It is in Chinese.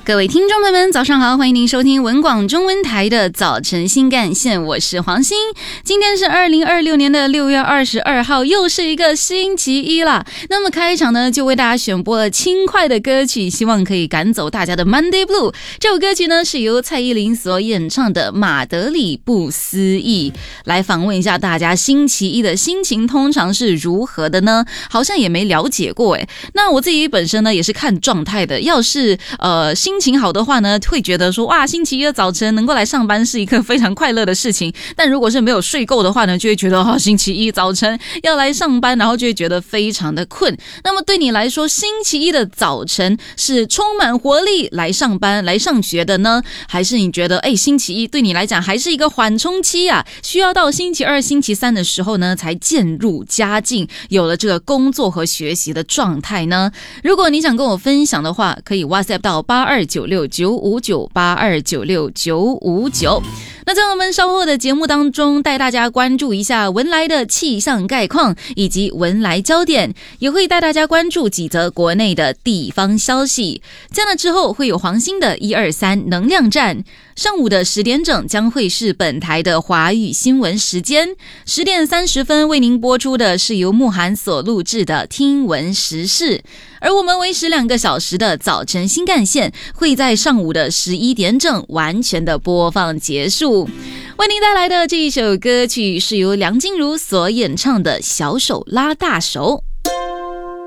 各位听众朋友们，早上好，欢迎您收听文广中文台的早晨新干线，我是黄欣。今天是2026年的6月22号，又是一个星期一啦。那么开场呢，就为大家选播了轻快的歌曲，希望可以赶走大家的 Monday Blue。这首歌曲呢，是由蔡依林所演唱的《马德里不思议》。来访问一下大家，星期一的心情通常是如何的呢？好像也没了解过诶。那我自己本身呢，也是看状态的。要是心情好的话呢，会觉得说哇，星期一的早晨能够来上班是一个非常快乐的事情。但如果是没有睡够的话呢，就会觉得星期一早晨要来上班，然后就会觉得非常的困。那么对你来说，星期一的早晨是充满活力来上班来上学的呢，还是你觉得星期一对你来讲还是一个缓冲期啊，需要到星期二星期三的时候呢才渐入佳境，有了这个工作和学习的状态呢？如果你想跟我分享的话，可以 WhatsApp 到82969598296959。那在我们稍后的节目当中，带大家关注一下文莱的气象概况以及文莱焦点，也会带大家关注几则国内的地方消息。在那之后会有黄兴的123能量站，上午的10点整将会是本台的华语新闻时间，10点30分为您播出的是由慕涵所录制的听闻时事。而我们维持2个小时的早晨新干线会在上午的11点整完全的播放结束。为您带来的这一首歌曲是由梁静茹所演唱的《小手拉大手》。